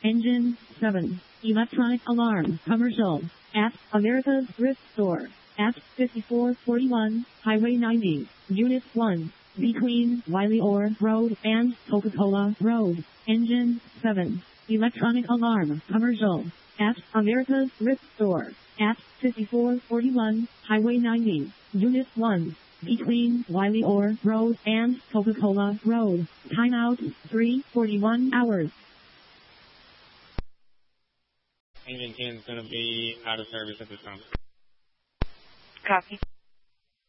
Engine 7. Electronic alarm commercial at America's Thrift Store at 5441 Highway 90, Unit 1, between Wiley Orr Road and Coca-Cola Road. Engine 7. Electronic alarm commercial at America's Thrift Store at 5441 Highway 90, Unit 1, between Wiley Orr Road and Coca-Cola Road. Timeout 3:41 hours. Engine 10 is going to be out of service at this time. Copy.